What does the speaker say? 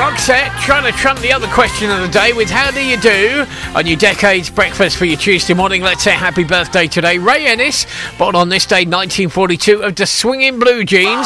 Roxette trying to trump the other question of the day with how do you do on your Decades breakfast for your Tuesday morning. Let's say happy birthday today. Ray Ennis, born on this day 1942, of the Swinging Blue Jeans.